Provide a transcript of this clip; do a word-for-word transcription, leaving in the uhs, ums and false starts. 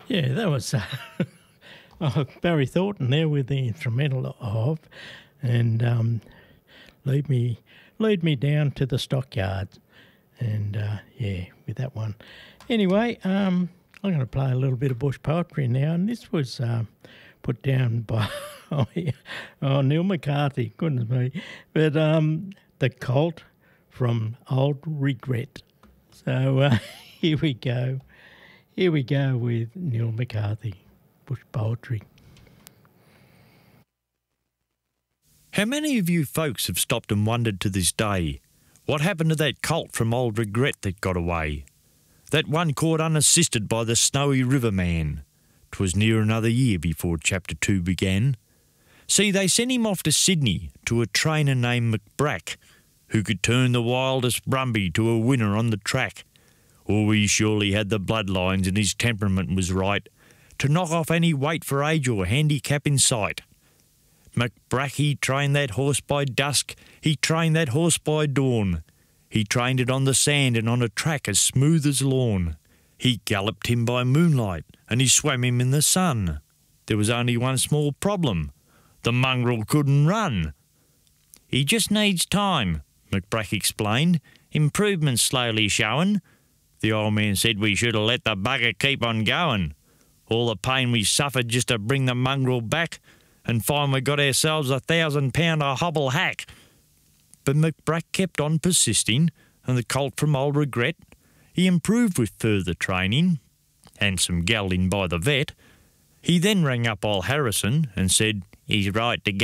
Yeah, that was uh, oh, Barry Thornton there with the instrumental of, and um, lead me lead me down to the stockyards, and uh, yeah, with that one. Anyway, um, I'm going to play a little bit of bush poetry now, and this was uh, put down by oh, yeah, oh, Neil McCarthy, goodness me, but um, the Colt from Old Regret. So uh, here we go. Here we go with Neil McCarthy, bush poetry. How many of you folks have stopped and wondered to this day what happened to that colt from Old Regret that got away? That one caught unassisted by the Snowy River man. 'Twas near another year before chapter two began. See, they sent him off to Sydney to a trainer named McBrack, who could turn the wildest brumby to a winner on the track. Oh, he surely had the bloodlines and his temperament was right to knock off any weight for age or handicap in sight. McBrack, he trained that horse by dusk, he trained that horse by dawn. He trained it on the sand and on a track as smooth as lawn. He galloped him by moonlight and he swam him in the sun. There was only one small problem. The mongrel couldn't run. He just needs time, McBrack explained. Improvements slowly showing. The old man said we should have let the bugger keep on going. All the pain we suffered just to bring the mongrel back, and find we got ourselves a thousand pounder hobble hack. But McBrack kept on persisting, and the colt from Old Regret, he improved with further training, and some gelding by the vet. He then rang up old Harrison and said he's right to go.